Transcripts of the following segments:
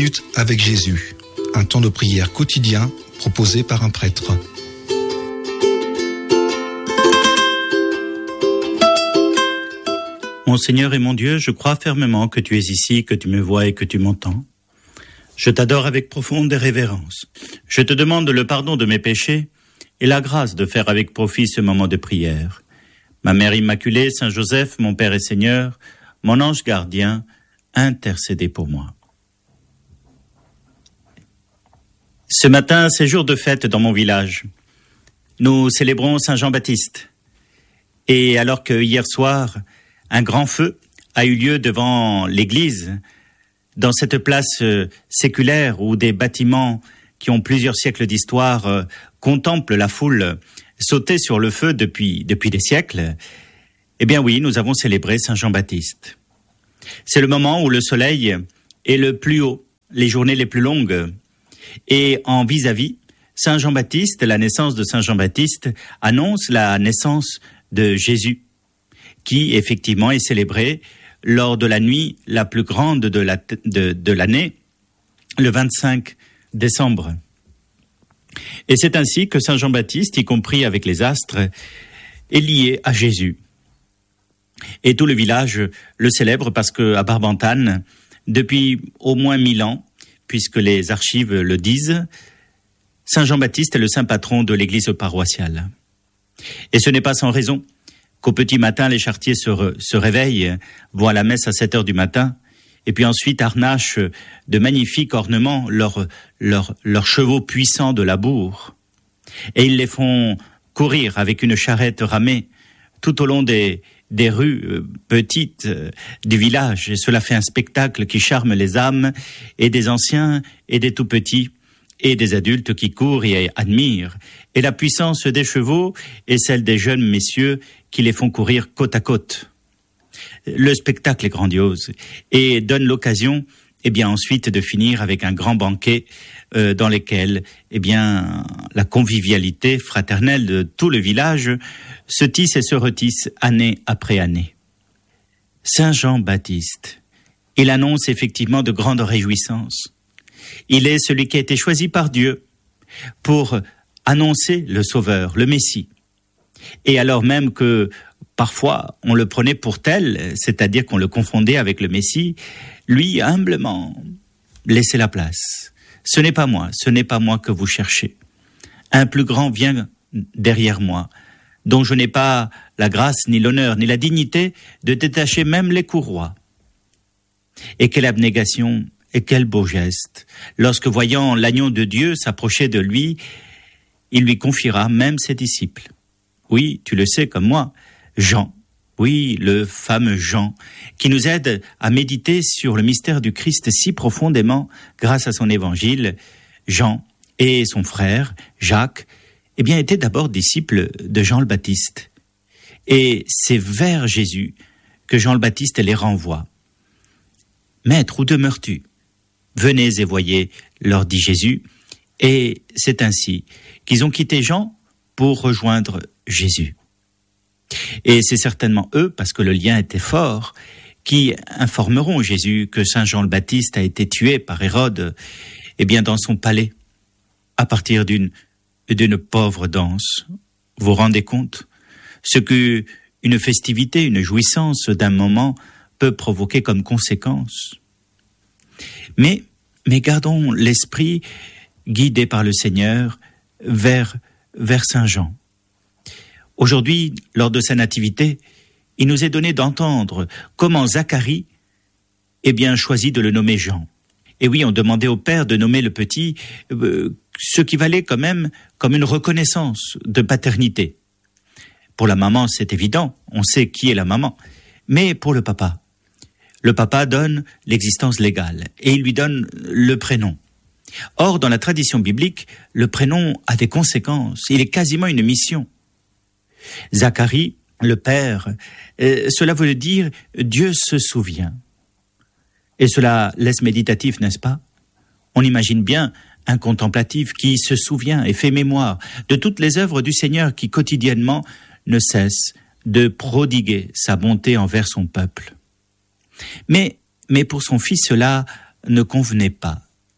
minutes avec Jésus, un temps de prière quotidien proposé par un prêtre. Mon Seigneur et mon Dieu, je crois fermement que tu es ici, que tu me vois et que tu m'entends. Je t'adore avec profonde révérence. Je te demande le pardon de mes péchés et la grâce de faire avec profit ce moment de prière. Ma Mère Immaculée, Saint Joseph, mon Père et Seigneur, mon ange gardien, intercédez pour moi. Ce matin, c'est jour de fête dans mon village. Nous célébrons Saint Jean-Baptiste. Et alors que hier soir, un grand feu a eu lieu devant l'église, dans cette place séculaire où des bâtiments qui ont plusieurs siècles d'histoire contemplent la foule sauter sur le feu depuis des siècles. Eh bien oui, nous avons célébré Saint Jean-Baptiste. C'est le moment où le soleil est le plus haut, les journées les plus longues. Et en vis-à-vis, Saint Jean-Baptiste, la naissance de Saint Jean-Baptiste, annonce la naissance de Jésus, qui effectivement est célébrée lors de la nuit la plus grande de l'année, le 25 décembre. Et c'est ainsi que Saint Jean-Baptiste, y compris avec les astres, est lié à Jésus. Et tout le village le célèbre parce qu'à Barbentane, depuis au moins 1000 ans, puisque les archives le disent, Saint Jean-Baptiste est le saint patron de l'église paroissiale. Et ce n'est pas sans raison qu'au petit matin, les charretiers se réveillent, vont à la messe à 7 heures du matin, et puis ensuite harnachent de magnifiques ornements leurs chevaux puissants de labour. Et ils les font courir avec une charrette ramée tout au long des rues petites du village. Et cela fait un spectacle qui charme les âmes, et des anciens et des tout-petits, et des adultes qui courent et admirent. Et la puissance des chevaux est celle des jeunes messieurs qui les font courir côte à côte. Le spectacle est grandiose et donne l'occasion, ensuite de finir avec un grand banquet dans lequel, la convivialité fraternelle de tout le village se tisse et se retisse année après année. Saint Jean-Baptiste, il annonce effectivement de grandes réjouissances. Il est celui qui a été choisi par Dieu pour annoncer le Sauveur, le Messie. Et alors même que parfois on le prenait pour tel, c'est-à-dire qu'on le confondait avec le Messie, lui humblement laissait la place. Ce n'est pas moi que vous cherchez. Un plus grand vient derrière moi, dont je n'ai pas la grâce, ni l'honneur, ni la dignité de détacher même les courroies. Et quelle abnégation et quel beau geste, lorsque voyant l'agneau de Dieu s'approcher de lui, il lui confiera même ses disciples. Oui, tu le sais comme moi, Jean, oui, le fameux Jean, qui nous aide à méditer sur le mystère du Christ si profondément grâce à son évangile. Jean et son frère, Jacques, étaient d'abord disciples de Jean le Baptiste. Et c'est vers Jésus que Jean le Baptiste les renvoie. « Maître, où demeures-tu ? Venez et voyez, leur dit Jésus. » Et c'est ainsi qu'ils ont quitté Jean pour rejoindre Jésus. Et c'est certainement eux, parce que le lien était fort, qui informeront Jésus que Saint Jean le Baptiste a été tué par Hérode, dans son palais, à partir d'une pauvre danse. Vous vous rendez compte ? Ce qu'une festivité, une jouissance d'un moment peut provoquer comme conséquence. Mais gardons l'esprit guidé par le Seigneur vers Saint Jean. Aujourd'hui, lors de sa nativité, il nous est donné d'entendre comment Zacharie choisit de le nommer Jean. Et oui, on demandait au père de nommer le petit, ce qui valait quand même comme une reconnaissance de paternité. Pour la maman, c'est évident, on sait qui est la maman. Mais pour le papa donne l'existence légale et il lui donne le prénom. Or, dans la tradition biblique, le prénom a des conséquences, il est quasiment une mission. Zacharie, le père, cela veut dire « Dieu se souvient ». Et cela laisse méditatif, n'est-ce pas ? On imagine bien un contemplatif qui se souvient et fait mémoire de toutes les œuvres du Seigneur qui quotidiennement ne cesse de prodiguer sa bonté envers son peuple. Mais pour son fils, cela ne convenait pas.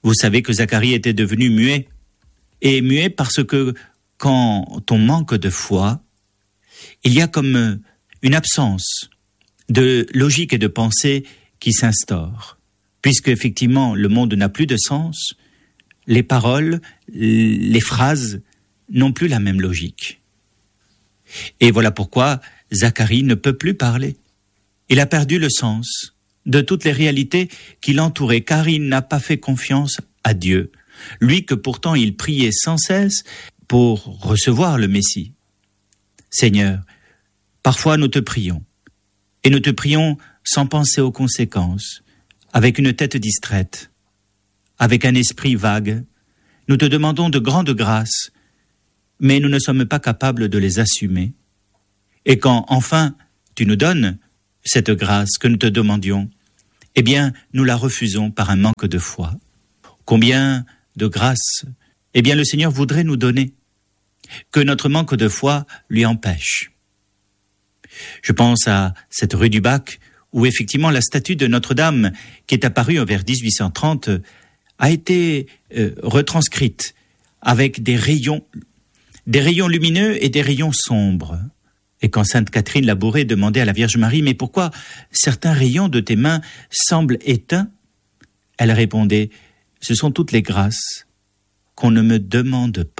Vous savez que Zacharie était devenu muet. Et muet parce que quand on manque de foi, il y a comme une absence de logique et de pensée qui s'instaure. Puisque effectivement le monde n'a plus de sens, les paroles, les phrases n'ont plus la même logique. Et voilà pourquoi Zacharie ne peut plus parler. Il a perdu le sens de toutes les réalités qui l'entouraient, car il n'a pas fait confiance à Dieu, lui que pourtant il priait sans cesse pour recevoir le Messie. Seigneur, parfois nous te prions, et nous te prions sans penser aux conséquences, avec une tête distraite, avec un esprit vague. Nous te demandons de grandes grâces, mais nous ne sommes pas capables de les assumer. Et quand enfin tu nous donnes cette grâce que nous te demandions, eh bien nous la refusons par un manque de foi. Combien de grâces, eh bien le Seigneur voudrait nous donner, que notre manque de foi lui empêche. Je pense à cette rue du Bac, où effectivement la statue de Notre-Dame, qui est apparue vers 1830, a été retranscrite avec des rayons lumineux et des rayons sombres. Et quand Sainte Catherine Labouré demandait à la Vierge Marie « Mais pourquoi certains rayons de tes mains semblent éteints ?» Elle répondait « Ce sont toutes les grâces qu'on ne me demande pas. »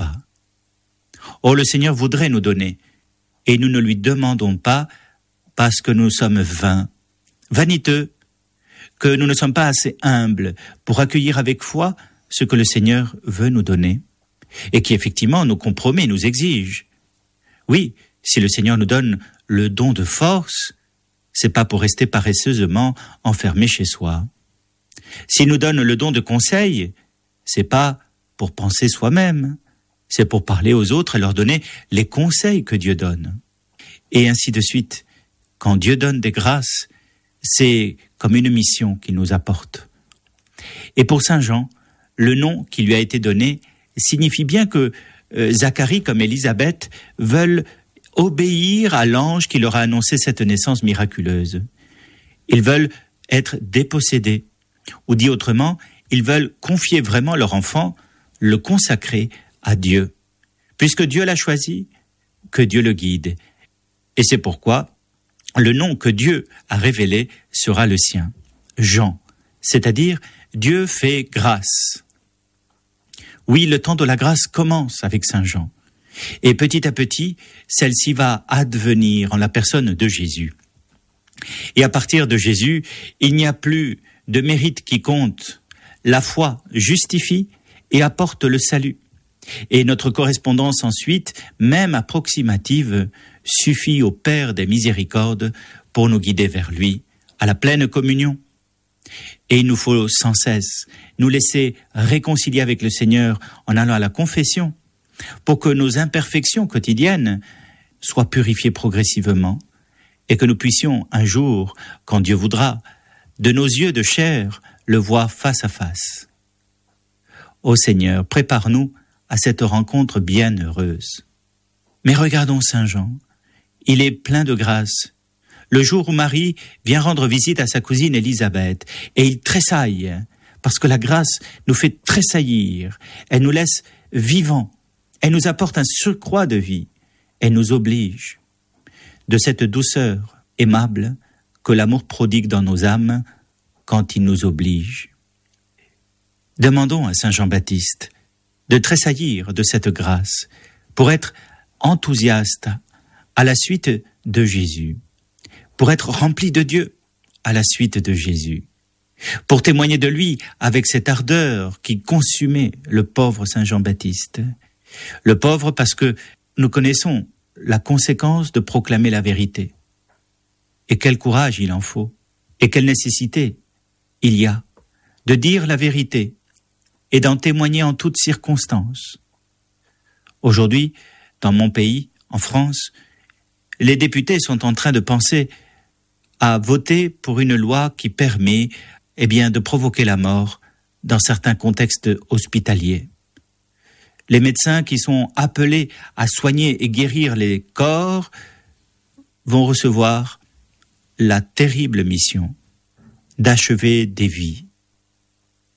Oh, le Seigneur voudrait nous donner, et nous ne lui demandons pas parce que nous sommes vains, vaniteux, que nous ne sommes pas assez humbles pour accueillir avec foi ce que le Seigneur veut nous donner, et qui effectivement nous compromet, nous exige. Oui, si le Seigneur nous donne le don de force, c'est pas pour rester paresseusement enfermé chez soi. S'il nous donne le don de conseil, c'est pas pour penser soi-même, c'est pour parler aux autres et leur donner les conseils que Dieu donne. Et ainsi de suite. Quand Dieu donne des grâces, c'est comme une mission qu'il nous apporte. Et pour Saint Jean, le nom qui lui a été donné signifie bien que Zacharie comme Élisabeth veulent obéir à l'ange qui leur a annoncé cette naissance miraculeuse. Ils veulent être dépossédés, ou dit autrement, ils veulent confier vraiment leur enfant, le consacrer à Dieu. Puisque Dieu l'a choisi, que Dieu le guide. Et c'est pourquoi le nom que Dieu a révélé sera le sien, Jean, c'est-à-dire Dieu fait grâce. Oui, le temps de la grâce commence avec Saint Jean. Et petit à petit, celle-ci va advenir en la personne de Jésus. Et à partir de Jésus, il n'y a plus de mérite qui compte. La foi justifie et apporte le salut. Et notre correspondance ensuite, même approximative, suffit au Père des miséricordes pour nous guider vers lui, à la pleine communion. Et il nous faut sans cesse nous laisser réconcilier avec le Seigneur en allant à la confession, pour que nos imperfections quotidiennes soient purifiées progressivement et que nous puissions un jour, quand Dieu voudra, de nos yeux de chair, le voir face à face. Ô Seigneur, prépare-nous à cette rencontre bienheureuse. Mais regardons Saint Jean, il est plein de grâce. Le jour où Marie vient rendre visite à sa cousine Élisabeth, et il tressaille, parce que la grâce nous fait tressaillir, elle nous laisse vivants, elle nous apporte un surcroît de vie, elle nous oblige. De cette douceur aimable que l'amour prodigue dans nos âmes quand il nous oblige. Demandons à Saint Jean-Baptiste de tressaillir de cette grâce pour être enthousiaste à la suite de Jésus, pour être rempli de Dieu à la suite de Jésus, pour témoigner de lui avec cette ardeur qui consumait le pauvre Saint Jean-Baptiste. Le pauvre parce que nous connaissons la conséquence de proclamer la vérité. Et quel courage il en faut, et quelle nécessité il y a de dire la vérité et d'en témoigner en toutes circonstances. Aujourd'hui, dans mon pays, en France, les députés sont en train de penser à voter pour une loi qui permet de provoquer la mort dans certains contextes hospitaliers. Les médecins qui sont appelés à soigner et guérir les corps vont recevoir la terrible mission d'achever des vies.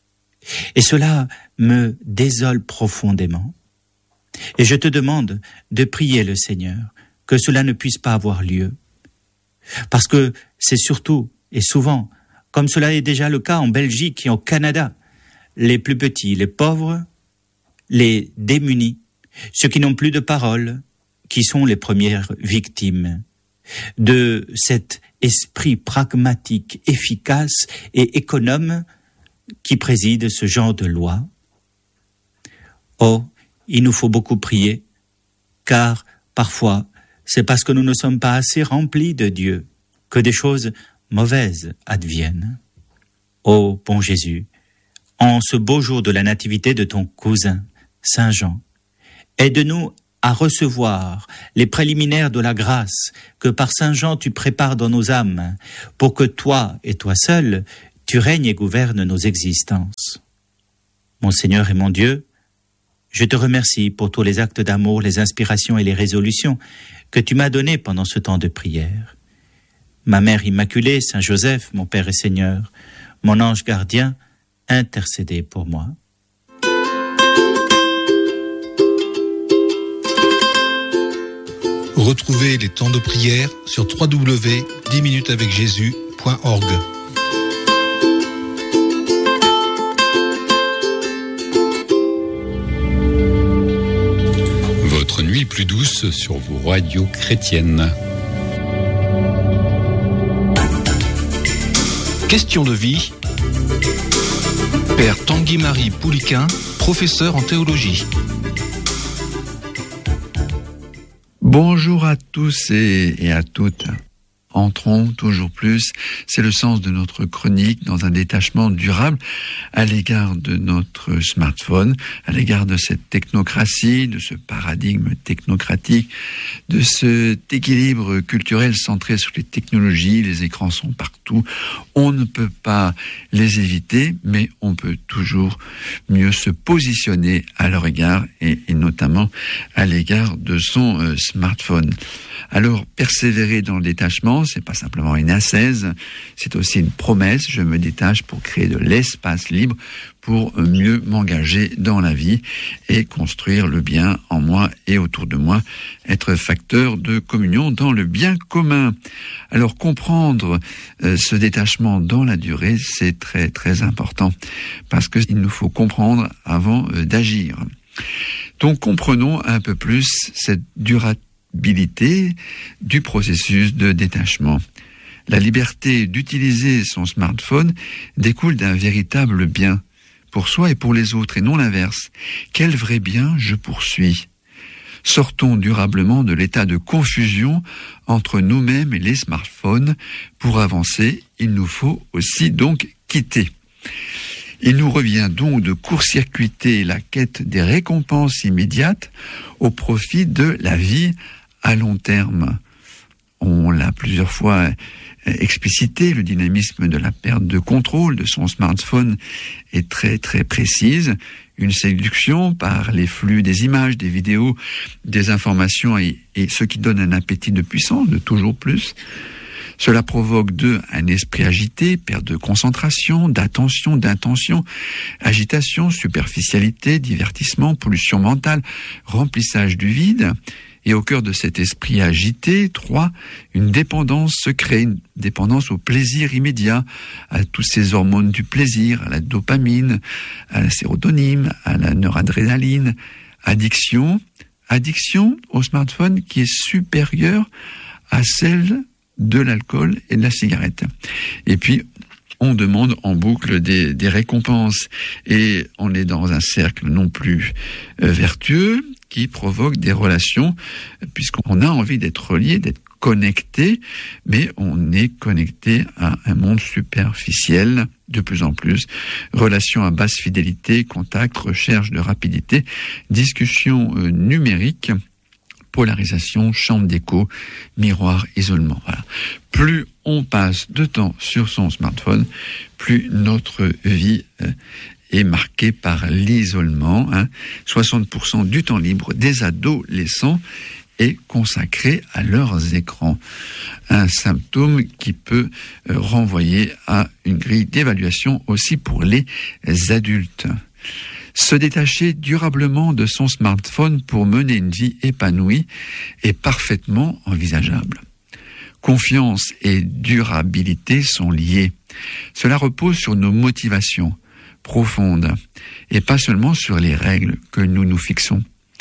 Et cela me désole profondément. Et je te demande de prier le Seigneur, que cela ne puisse pas avoir lieu. Parce que c'est surtout et souvent, comme cela est déjà le cas en Belgique et au Canada, les plus petits, les pauvres, les démunis, ceux qui n'ont plus de parole, qui sont les premières victimes de cet esprit pragmatique, efficace et économe qui préside ce genre de loi. Oh, il nous faut beaucoup prier, car parfois, c'est parce que nous ne sommes pas assez remplis de Dieu que des choses mauvaises adviennent. Ô bon Jésus, en ce beau jour de la nativité de ton cousin, Saint Jean, aide-nous à recevoir les préliminaires de la grâce que par Saint Jean tu prépares dans nos âmes, pour que toi et toi seul, tu règnes et gouvernes nos existences. Mon Seigneur et mon Dieu, je te remercie pour tous les actes d'amour, les inspirations et les résolutions que tu m'as donnés pendant ce temps de prière. Ma Mère Immaculée, Saint Joseph, mon Père et Seigneur, mon ange gardien, intercédez pour moi. Retrouvez les temps de prière sur www.10minutesavecjésus.org. Votre nuit plus douce sur vos radios chrétiennes. Question de vie. Père Tanguy-Marie Pouliquin, professeur en théologie. Bonjour à tous et à toutes. Entrons toujours plus, c'est le sens de notre chronique, dans un détachement durable à l'égard de notre smartphone, à l'égard de cette technocratie, de ce paradigme technocratique, de cet équilibre culturel centré sur les technologies. Les écrans sont partout, on ne peut pas les éviter, mais on peut toujours mieux se positionner à leur égard et notamment à l'égard de son smartphone. Alors, persévérer dans le détachement, c'est pas simplement une ascèse, c'est aussi une promesse. Je me détache pour créer de l'espace libre, pour mieux m'engager dans la vie et construire le bien en moi et autour de moi, être facteur de communion dans le bien commun. Alors, comprendre ce détachement dans la durée, c'est très très important, parce qu'il nous faut comprendre avant d'agir. Donc, comprenons un peu plus cette durabilité du processus de détachement. La liberté d'utiliser son smartphone découle d'un véritable bien pour soi et pour les autres, et non l'inverse. Quel vrai bien je poursuis ? Sortons durablement de l'état de confusion entre nous-mêmes et les smartphones. Pour avancer, il nous faut aussi donc quitter. Il nous revient donc de court-circuiter la quête des récompenses immédiates au profit de la vie à long terme. On l'a plusieurs fois explicité, le dynamisme de la perte de contrôle de son smartphone est très très précise. Une séduction par les flux des images, des vidéos, des informations et ce qui donne un appétit de puissance, de toujours plus. Cela provoque un esprit agité, perte de concentration, d'attention, d'intention, agitation, superficialité, divertissement, pollution mentale, remplissage du vide. Et au cœur de cet esprit agité, 3, une dépendance se crée, une dépendance au plaisir immédiat, à tous ces hormones du plaisir, à la dopamine, à la sérotonine, à la noradrénaline. Addiction au smartphone qui est supérieure à celle de l'alcool et de la cigarette. Et puis, on demande en boucle des récompenses. Et on est dans un cercle non plus vertueux, qui provoque des relations, puisqu'on a envie d'être relié, d'être connecté, mais on est connecté à un monde superficiel de plus en plus. Relations à basse fidélité, contact, recherche de rapidité, discussion numérique, polarisation, chambre d'écho, miroir, isolement. Voilà. Plus on passe de temps sur son smartphone, plus notre vie est marquée par l'isolement. 60% du temps libre des adolescents et consacrés à leurs écrans. Un symptôme qui peut renvoyer à une grille d'évaluation aussi pour les adultes. Se détacher durablement de son smartphone pour mener une vie épanouie est parfaitement envisageable. Confiance et durabilité sont liées. Cela repose sur nos motivations profondes et pas seulement sur les règles que nous nous fixons.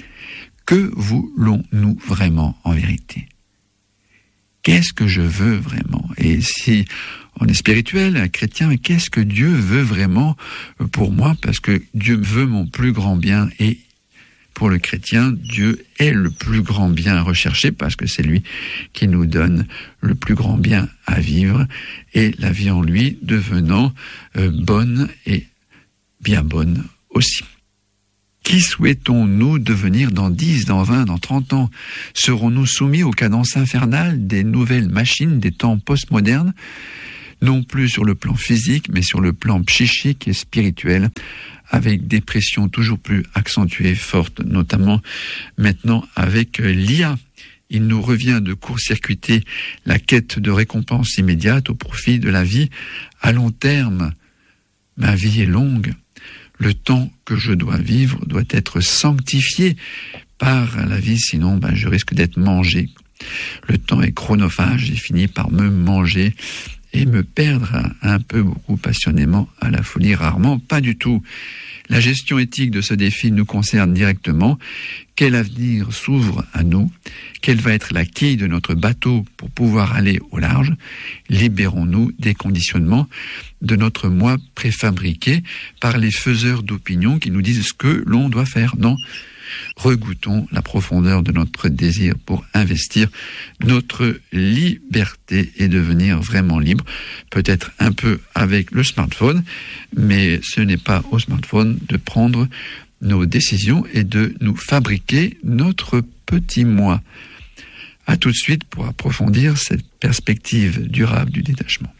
Que voulons-nous vraiment en vérité ? Qu'est-ce que je veux vraiment ? Et si on est spirituel, un chrétien, qu'est-ce que Dieu veut vraiment pour moi ? Parce que Dieu veut mon plus grand bien et pour le chrétien, Dieu est le plus grand bien à rechercher parce que c'est lui qui nous donne le plus grand bien à vivre et la vie en lui devenant bonne et bien bonne aussi. Qui souhaitons-nous devenir dans 10, dans 20, dans 30 ans ? Serons-nous soumis aux cadences infernales des nouvelles machines des temps postmodernes ? Non plus sur le plan physique, mais sur le plan psychique et spirituel, avec des pressions toujours plus accentuées, fortes, notamment maintenant avec l'IA. Il nous revient de court-circuiter la quête de récompense immédiate au profit de la vie à long terme. Ma vie est longue. Le temps que je dois vivre doit être sanctifié par la vie, sinon je risque d'être mangé. Le temps est chronophage et finit par me manger et me perdre un peu, beaucoup, passionnément, à la folie, rarement, pas du tout. La gestion éthique de ce défi nous concerne directement. Quel avenir s'ouvre à nous ? Quelle va être la quille de notre bateau pour pouvoir aller au large ? Libérons-nous des conditionnements de notre moi préfabriqué par les faiseurs d'opinion qui nous disent ce que l'on doit faire. Non. Regoutons la profondeur de notre désir pour investir notre liberté et devenir vraiment libre. Peut-être un peu avec le smartphone, mais ce n'est pas au smartphone de prendre nos décisions et de nous fabriquer notre petit moi. À tout de suite pour approfondir cette perspective durable du détachement.